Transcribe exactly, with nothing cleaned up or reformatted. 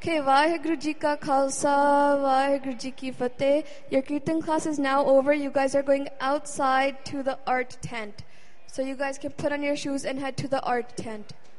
Okay, Vaheguru Ji Ka Khalsa, Vaheguru Ji Ki Fateh. Your Kirtan class is now over. You guys are going outside to the art tent. So you guys can put on your shoes and head to the art tent.